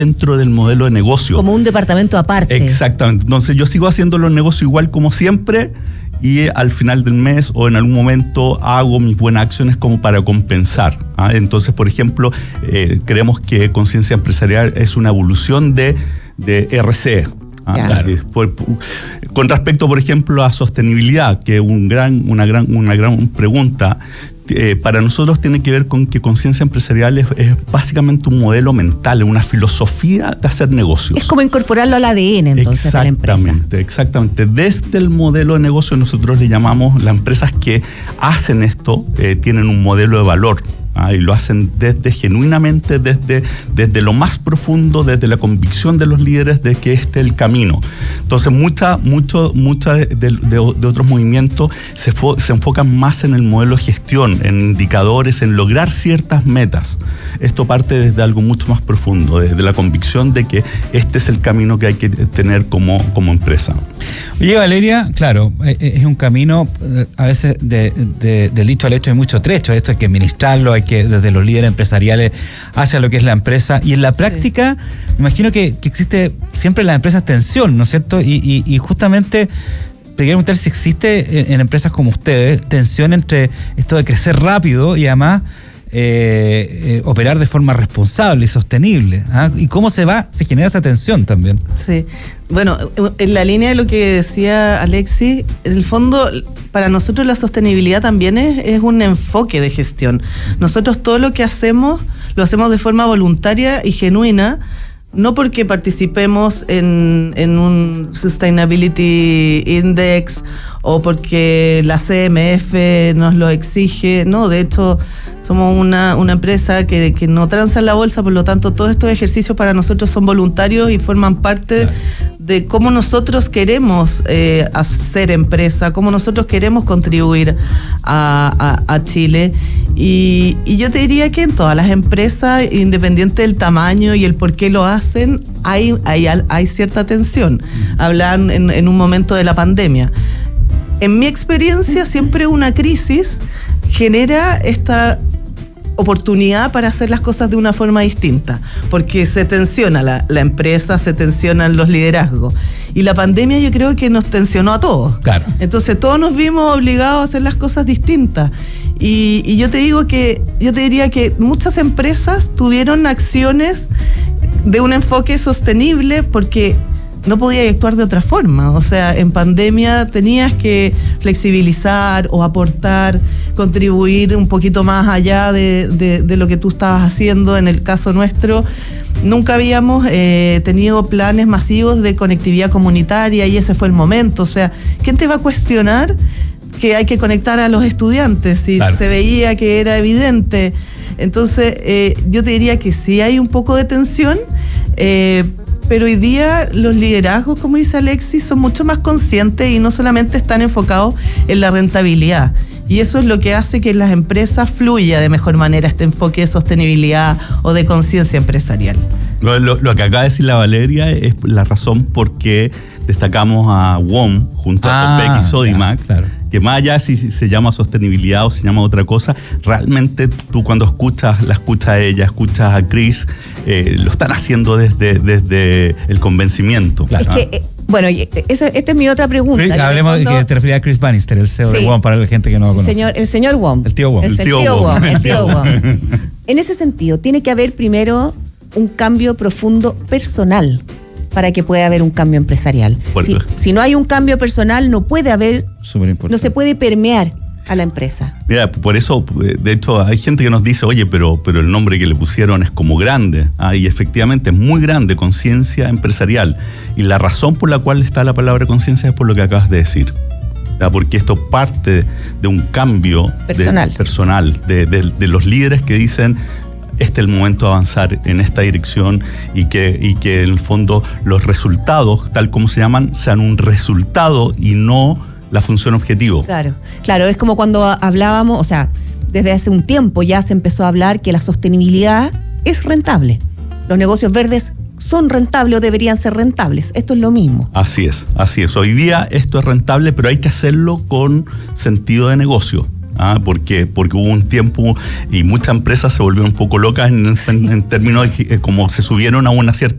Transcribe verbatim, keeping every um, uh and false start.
dentro del modelo de negocio. Como un departamento aparte. Exactamente. Entonces yo sigo haciendo los negocios igual como siempre y al final del mes o en algún momento hago mis buenas acciones como para compensar. ¿ah? Entonces, por ejemplo, eh, creemos que Conciencia Empresarial es una evolución de, de R C E. Ah, claro. por, por, con respecto, por ejemplo, a sostenibilidad, que es un gran, una, gran, una gran pregunta, eh, para nosotros tiene que ver con que Conciencia Empresarial es, es básicamente un modelo mental, una filosofía de hacer negocios. Es como incorporarlo al A D N, entonces, de la empresa. Exactamente, exactamente. Desde el modelo de negocio nosotros le llamamos, las empresas que hacen esto eh, tienen un modelo de valor. Ah, y lo hacen desde genuinamente, desde, desde lo más profundo, desde la convicción de los líderes de que este es el camino. Entonces, mucha, mucho, mucha de, de, de otros movimientos se, fo, se enfocan más en el modelo de gestión, en indicadores, en lograr ciertas metas. Esto parte desde algo mucho más profundo, desde la convicción de que este es el camino que hay que tener como, como empresa. Oye, Valeria, claro, es un camino, a veces de, de, del dicho al hecho hay mucho trecho. Esto hay que administrarlo, hay que desde los líderes empresariales hacia lo que es la empresa. Y en la práctica, sí. me imagino que, que existe siempre en las empresas tensión, ¿no es cierto? Y, y, y justamente te quería preguntar si existe en, en empresas como ustedes tensión entre esto de crecer rápido y además Eh, eh, operar de forma responsable y sostenible. ¿ah? ¿Y cómo se va, se genera esa tensión también? Sí, bueno, en la línea de lo que decía Alexis, en el fondo, para nosotros la sostenibilidad también es, es un enfoque de gestión. Nosotros todo lo que hacemos, lo hacemos de forma voluntaria y genuina, no porque participemos en, en un Sustainability Index o porque la C M F nos lo exige, no, de hecho somos una, una empresa que, que no transa en la bolsa, por lo tanto todos estos ejercicios para nosotros son voluntarios y forman parte claro. de cómo nosotros queremos eh, hacer empresa, cómo nosotros queremos contribuir a, a, a Chile. Y, y yo te diría que en todas las empresas, independiente del tamaño y el por qué lo hacen, hay, hay, hay cierta tensión. Hablan en, en un momento de la pandemia. En mi experiencia, siempre una crisis genera esta oportunidad para hacer las cosas de una forma distinta, porque se tensiona la, la empresa, se tensionan los liderazgos. Y la pandemia yo creo que nos tensionó a todos. Claro. Entonces todos nos vimos obligados a hacer las cosas distintas. Y, y yo te digo que, yo te diría que muchas empresas tuvieron acciones de un enfoque sostenible porque no podías actuar de otra forma. O sea, en pandemia tenías que flexibilizar o aportar, contribuir un poquito más allá de, de, de lo que tú estabas haciendo. En el caso nuestro, nunca habíamos eh, tenido planes masivos de conectividad comunitaria y ese fue el momento. O sea, ¿quién te va a cuestionar que hay que conectar a los estudiantes si claro. se veía que era evidente? Entonces, eh, yo te diría que sí hay un poco de tensión, eh, pero hoy día los liderazgos, como dice Alexis, son mucho más conscientes y no solamente están enfocados en la rentabilidad. Y eso es lo que hace que en las empresas fluya de mejor manera este enfoque de sostenibilidad o de conciencia empresarial. Lo, lo, lo que acaba de decir la Valeria es la razón por qué destacamos a W O M junto ah, a Copec y Sodimac, claro, claro. que más allá si se llama sostenibilidad o se llama otra cosa, realmente tú cuando escuchas, la escuchas a ella, escuchas a Chris, eh, lo están haciendo desde, desde el convencimiento. Claro. Es que, eh, bueno, esa, esta es mi otra pregunta. Chris, hablemos de que te refería a Chris Bannister, el C E O sí. de W O M, para la gente que no lo conoce. El señor, el señor W O M. El tío W O M. El, el tío, tío W O M. El tío W O M. En ese sentido, tiene que haber primero un cambio profundo personal para que pueda haber un cambio empresarial. Si, si no hay un cambio personal, no puede haber, no se puede permear a la empresa. Mira, por eso, de hecho, hay gente que nos dice, oye, pero, pero el nombre que le pusieron es como grande. Ah, y efectivamente es muy grande, conciencia empresarial. Y la razón por la cual está la palabra conciencia es por lo que acabas de decir. Porque esto parte de un cambio personal, de, personal de, de, de los líderes que dicen, este es el momento de avanzar en esta dirección y que, y que en el fondo los resultados, tal como se llaman, sean un resultado y no la función objetivo. Claro, claro, es como cuando hablábamos, o sea, desde hace un tiempo ya se empezó a hablar que la sostenibilidad es rentable. Los negocios verdes son rentables o deberían ser rentables. Esto es lo mismo. Así es, así es. Hoy día esto es rentable, pero hay que hacerlo con sentido de negocio. ¿ah? Porque, porque hubo un tiempo y muchas empresas se volvieron un poco locas en, en, en términos de como se subieron a una cierta